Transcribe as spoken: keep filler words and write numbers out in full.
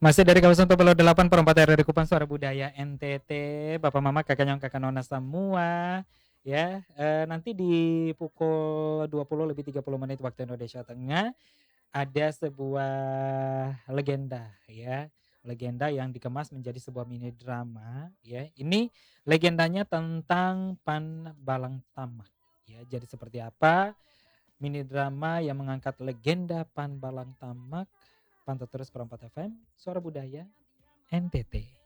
Masih dari kawasan Topelo delapan Perempat R R Kupang Suara Budaya N T T, Bapak Mama, Kakak Nyong, Kakak Nona semua, ya. Eh, nanti di pukul dua puluh lebih tiga puluh menit waktu Indonesia Tengah ada sebuah legenda, ya. Legenda yang dikemas menjadi sebuah mini drama, ya. Ini legendanya tentang Pan Balang Tamak, ya. Jadi seperti apa mini drama yang mengangkat legenda Pan Balang Tamak? Pantau terus Perempat F M, Suara Budaya N T T.